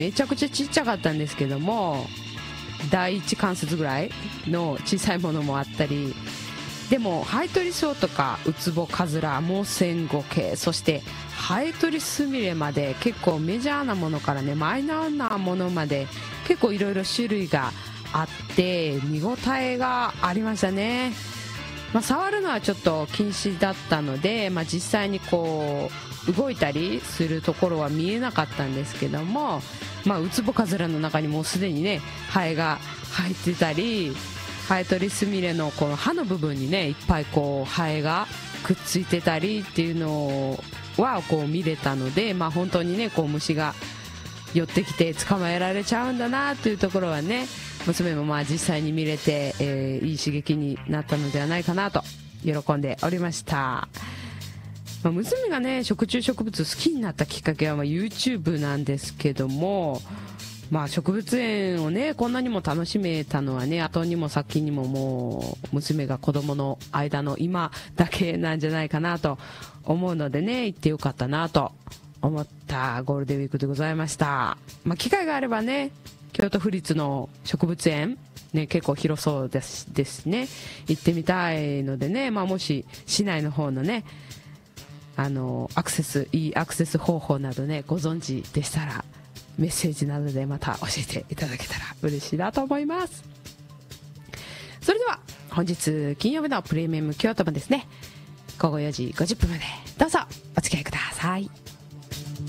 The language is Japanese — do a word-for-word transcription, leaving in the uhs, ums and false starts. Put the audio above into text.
めちゃくちゃちっちゃかったんですけども、第一関節ぐらいの小さいものもあったり、でもハエトリソウとかウツボカズラ、モウセンゴケ、そしてハエトリスミレまで、結構メジャーなものからねマイナーなものまで結構いろいろ種類があって見応えがありましたね。まあ、触るのはちょっと禁止だったので、まあ、実際にこう動いたりするところは見えなかったんですけども、まあ、ウツボカズラの中にもうすでにねハエが入ってたり、ハエトリスミレのこの歯の部分にねいっぱいこうハエがくっついてたりっていうのはこう見れたので、まあ、本当にねこう虫が寄ってきて捕まえられちゃうんだなというところはね、娘もまあ実際に見れて、えー、いい刺激になったのではないかなと喜んでおりました。まあ、娘がね食虫植物好きになったきっかけはまあ YouTube なんですけども、まあ、植物園をねこんなにも楽しめたのはね後にも先にももう娘が子供の間の今だけなんじゃないかなと思うのでね、行ってよかったなと思ったゴールデンウィークでございました。まあ、機会があればね京都府立の植物園、ね、結構広そうですですね、行ってみたいのでね、まあ、もし市内の方のねあのアクセスいいアクセス方法などねご存知でしたらメッセージなどでまた教えていただけたら嬉しいなと思います。それでは本日金曜日のプレミアム京都もですね午後よじごじゅっぷんまでどうぞお付き合いください。